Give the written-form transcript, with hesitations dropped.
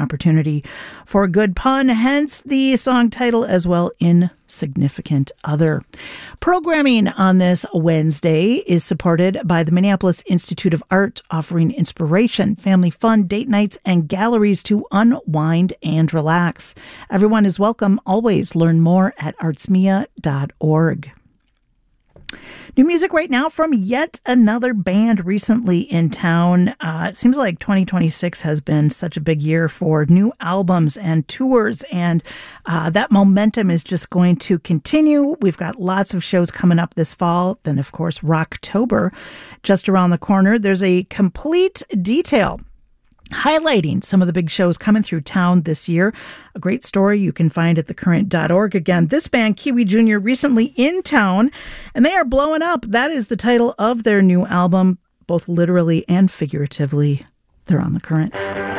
opportunity for a good pun, hence the song title as well, Insignificant Other. Programming on this Wednesday is supported by the Minneapolis Institute of Art, offering inspiration, family fun, date nights, and galleries to unwind and relax. Everyone is welcome. Always learn more at artsmia.org. New music right now from yet another band recently in town. It seems like 2026 has been such a big year for new albums and tours, and that momentum is just going to continue. We've got lots of shows coming up this fall. Then, of course, Rocktober just around the corner. There's a complete detail highlighting some of the big shows coming through town this year. A great story you can find at thecurrent.org. Again, this band, Kiwi Jr., recently in town, and they are blowing up. That is the title of their new album, both literally and figuratively. They're on The Current.